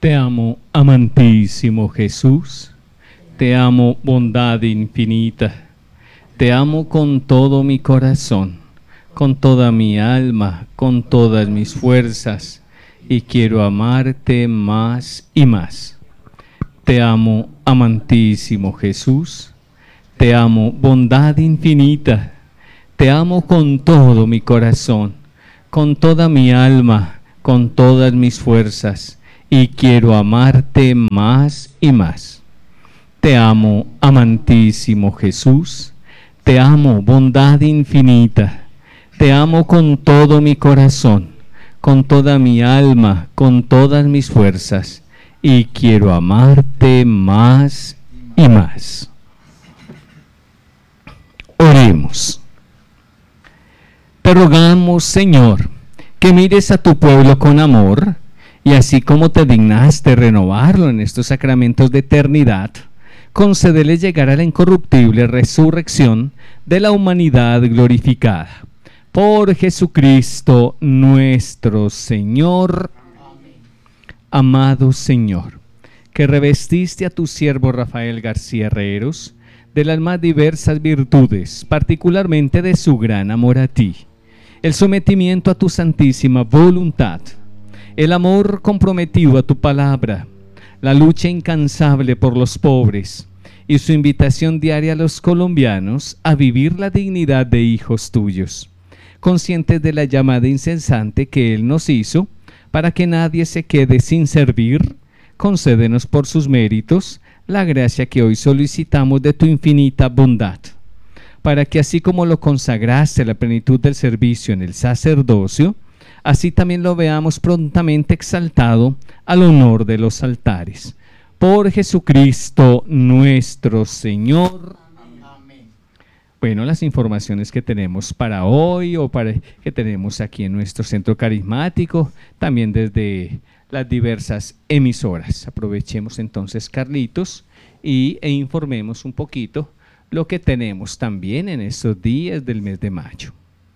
Te amo, amantísimo Jesús. Te amo, bondad infinita. Te amo con todo mi corazón, con toda mi alma, con todas mis fuerzas, y quiero amarte más y más. Te amo, amantísimo Jesús. Te amo, bondad infinita. Te amo con todo mi corazón, con toda mi alma, con todas mis fuerzas, y quiero amarte más y más. Te amo, amantísimo Jesús. Te amo, bondad infinita. Te amo con todo mi corazón, con toda mi alma, con todas mis fuerzas, y quiero amarte más y más. Oremos. Te rogamos, Señor, que mires a tu pueblo con amor, y así como te dignaste renovarlo en estos sacramentos de eternidad, concédele llegar a la incorruptible resurrección de la humanidad glorificada. Por Jesucristo nuestro Señor. Amén. Amado Señor, que revestiste a tu siervo Rafael García Herreros de las más diversas virtudes, particularmente de su gran amor a ti, el sometimiento a tu santísima voluntad, el amor comprometido a tu palabra, la lucha incansable por los pobres y su invitación diaria a los colombianos a vivir la dignidad de hijos tuyos, conscientes de la llamada incesante que Él nos hizo para que nadie se quede sin servir. Concédenos por sus méritos la gracia que hoy solicitamos de tu infinita bondad, para que así como lo consagraste a la plenitud del servicio en el sacerdocio, así también lo veamos prontamente exaltado al honor de los altares. Por Jesucristo nuestro Señor. Amén. Bueno, las informaciones que tenemos para hoy que tenemos aquí en nuestro centro carismático, también desde las diversas emisoras. Aprovechemos entonces, Carlitos, e informemos un poquito lo que tenemos también en estos días del mes de mayo.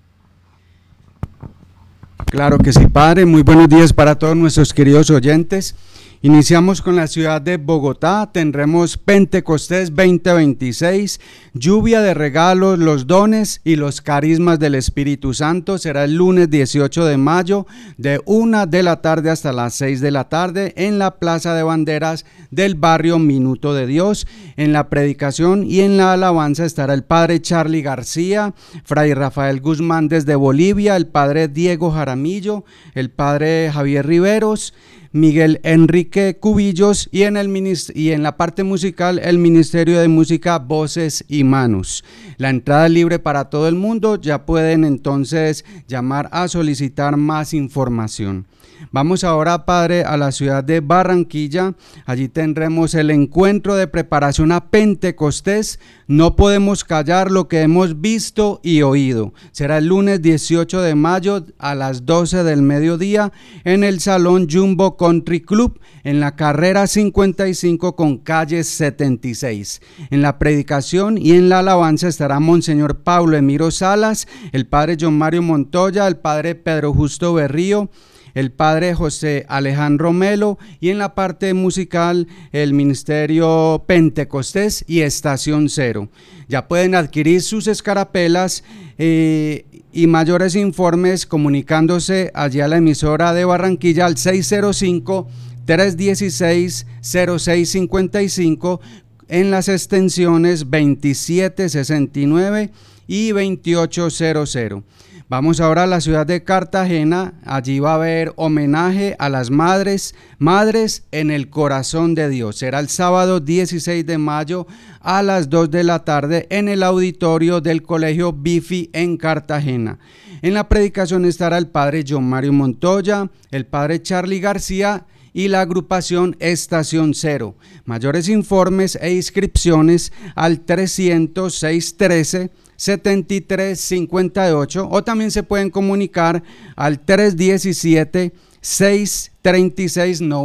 Claro que sí, Padre. Muy buenos días para todos nuestros queridos oyentes. Iniciamos con la ciudad de Bogotá. Tendremos Pentecostés 2026, lluvia de regalos, los dones y los carismas del Espíritu Santo. Será el lunes 18 de mayo de 1 de la tarde hasta las 6 de la tarde en la Plaza de Banderas del barrio Minuto de Dios. En la predicación y en la alabanza estará el Padre Charly García, Fray Rafael Guzmán desde Bolivia, el Padre Diego Jaramillo, el Padre Javier Riveros, Miguel Enrique Cubillos y en la parte musical el Ministerio de Música Voces y Manos. La entrada es libre para todo el mundo, ya pueden entonces llamar a solicitar más información. Vamos ahora, Padre, a la ciudad de Barranquilla. Allí tendremos el encuentro de preparación a Pentecostés. No podemos callar lo que hemos visto y oído. Será el lunes 18 de mayo a las 12 del mediodía en el Salón Jumbo Country Club, en la carrera 55 con calle 76. En la predicación y en la alabanza estará Monseñor Pablo Emiro Salas, el Padre John Mario Montoya, el Padre Pedro Justo Berrío, el Padre José Alejandro Melo, y en la parte musical el Ministerio Pentecostés y Estación Cero. Ya pueden adquirir sus escarapelas y mayores informes comunicándose allí a la emisora de Barranquilla al 605-316-0655 en las extensiones 2769 y 2800. Vamos ahora a la ciudad de Cartagena. Allí va a haber homenaje a las madres en el corazón de Dios. Será el sábado 16 de mayo a las 2 de la tarde en el auditorio del Colegio Bifi en Cartagena. En la predicación estará el Padre John Mario Montoya, el Padre Charly García y la agrupación Estación Cero. Mayores informes e inscripciones al 300-613-7358 o también se pueden comunicar al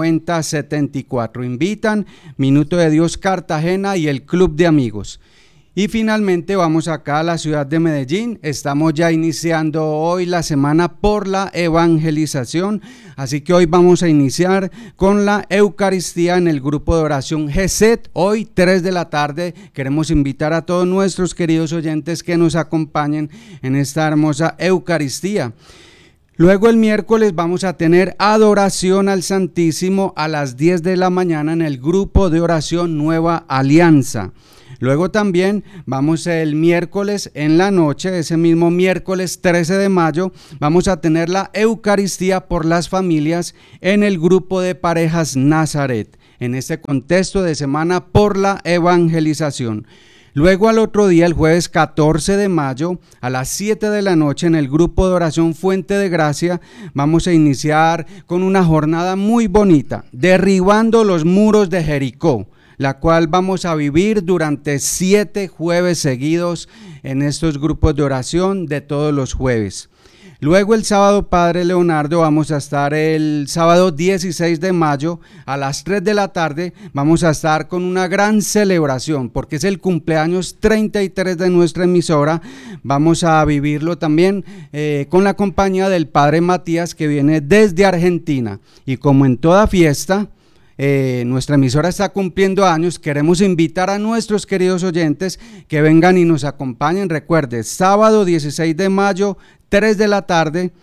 317-636-9074. Invitan Minuto de Dios Cartagena y el Club de Amigos. Y finalmente vamos acá a la ciudad de Medellín. Estamos ya iniciando hoy la semana por la evangelización, así que hoy vamos a iniciar con la Eucaristía en el grupo de oración GESET. Hoy 3 de la tarde queremos invitar a todos nuestros queridos oyentes que nos acompañen en esta hermosa Eucaristía. Luego el miércoles vamos a tener adoración al Santísimo a las 10 de la mañana en el grupo de oración Nueva Alianza. Luego también vamos el miércoles en la noche, ese mismo miércoles 13 de mayo, vamos a tener la Eucaristía por las familias en el grupo de parejas Nazaret, en este contexto de semana por la evangelización. Luego al otro día, el jueves 14 de mayo, a las 7 de la noche, en el grupo de oración Fuente de Gracia, vamos a iniciar con una jornada muy bonita, derribando los muros de Jericó, la cual vamos a vivir durante 7 jueves seguidos en estos grupos de oración de todos los jueves. Luego el sábado, Padre Leonardo, vamos a estar el sábado 16 de mayo a las 3 de la tarde, vamos a estar con una gran celebración porque es el cumpleaños 33 de nuestra emisora. Vamos a vivirlo también con la compañía del Padre Matías, que viene desde Argentina, y como en toda fiesta, nuestra emisora está cumpliendo años. Queremos invitar a nuestros queridos oyentes que vengan y nos acompañen. Recuerde, sábado 16 de mayo, 3 de la tarde,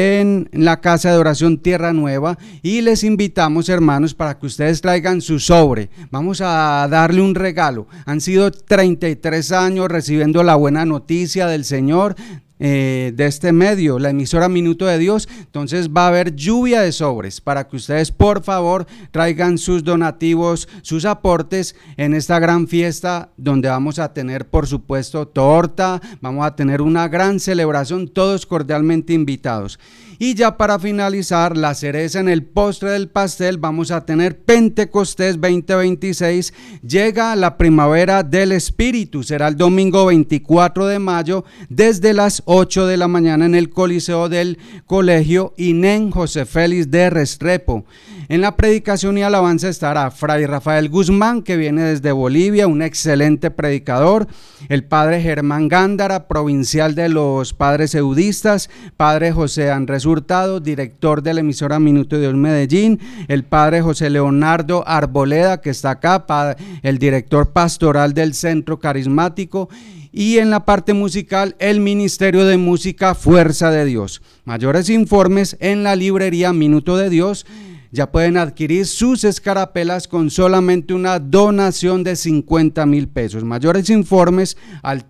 en la Casa de Oración Tierra Nueva, y les invitamos, hermanos, para que ustedes traigan su sobre. Vamos a darle un regalo. Han sido 33 años recibiendo la buena noticia del Señor, de este medio, la emisora Minuto de Dios. Entonces va a haber lluvia de sobres para que ustedes por favor traigan sus donativos, sus aportes en esta gran fiesta, donde vamos a tener por supuesto torta, vamos a tener una gran celebración, todos cordialmente invitados. Y ya para finalizar, la cereza en el postre del pastel, vamos a tener Pentecostés 2026, llega la primavera del Espíritu. Será el domingo 24 de mayo desde las 8 de la mañana en el Coliseo del Colegio Inén José Félix de Restrepo. En la predicación y alabanza estará Fray Rafael Guzmán, que viene desde Bolivia, un excelente predicador, el Padre Germán Gándara, provincial de los Padres Eudistas, Padre José Andrés Hurtado, director de la emisora Minuto de Dios Medellín, el Padre José Leonardo Arboleda, que está acá, el director pastoral del Centro Carismático, y en la parte musical, el Ministerio de Música Fuerza de Dios. Mayores informes en la librería Minuto de Dios. Ya pueden adquirir sus escarapelas con solamente una donación de 50,000 pesos. Mayores informes al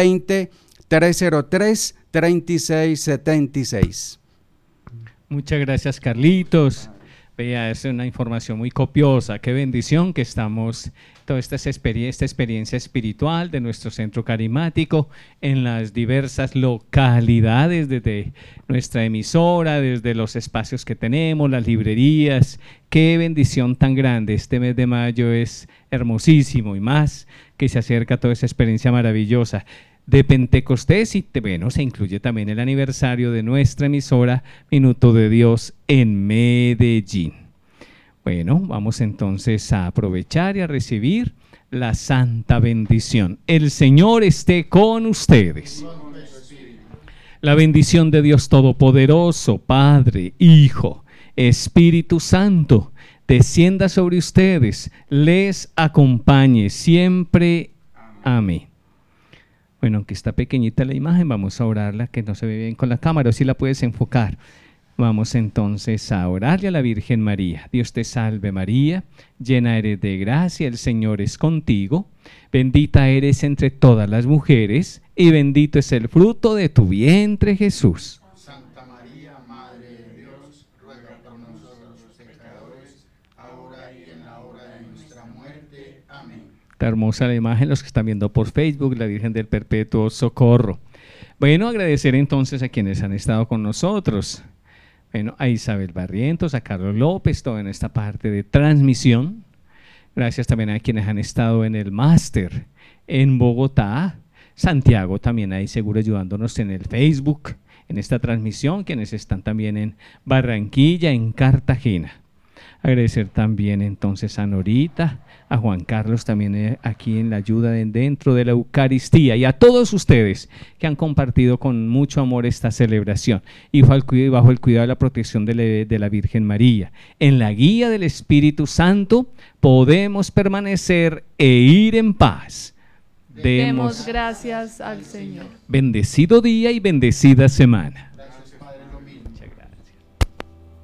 320-303-3676. Muchas gracias, Carlitos. Vea, es una información muy copiosa. Qué bendición que estamos, toda esta experiencia espiritual de nuestro centro carismático en las diversas localidades, desde nuestra emisora, desde los espacios que tenemos, las librerías. Qué bendición tan grande. Este mes de mayo es hermosísimo, y más que se acerca toda esa experiencia maravillosa de Pentecostés, y bueno, se incluye también el aniversario de nuestra emisora Minuto de Dios en Medellín. Bueno, vamos entonces a aprovechar y a recibir la santa bendición. El Señor esté con ustedes. La bendición de Dios Todopoderoso, Padre, Hijo, Espíritu Santo, descienda sobre ustedes, les acompañe siempre. Amén. Bueno, aunque está pequeñita la imagen, vamos a orarla, que no se ve bien con la cámara, o si la puedes enfocar. Vamos entonces a orarle a la Virgen María. Dios te salve María, llena eres de gracia, el Señor es contigo. Bendita eres entre todas las mujeres, y bendito es el fruto de tu vientre, Jesús. Santa María, Madre de Dios, ruega por nosotros los pecadores, ahora y en la hora de nuestra muerte. Amén. Está hermosa la imagen, los que están viendo por Facebook, la Virgen del Perpetuo Socorro. Bueno, agradecer entonces a quienes han estado con nosotros. Bueno, a Isabel Barrientos, a Carlos López, todo en esta parte de transmisión. Gracias también a quienes han estado en el máster en Bogotá. Santiago también ahí seguro ayudándonos en el Facebook, en esta transmisión, quienes están también en Barranquilla, en Cartagena. Agradecer también entonces a Norita, a Juan Carlos también aquí en la ayuda dentro de la Eucaristía, y a todos ustedes que han compartido con mucho amor esta celebración y bajo el cuidado y la protección de la Virgen María. En la guía del Espíritu Santo podemos permanecer e ir en paz. Demos gracias al Señor. Bendecido día y bendecida semana.